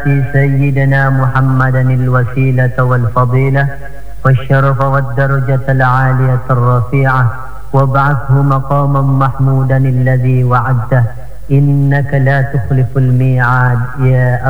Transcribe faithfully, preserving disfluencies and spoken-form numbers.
سيدنا محمدا الوسيلة والفضيلة والشرف والدرجة العالية الرفيعة وابعثه مقاما محمودا الذي وعدته إنك لا تخلف الميعاد يا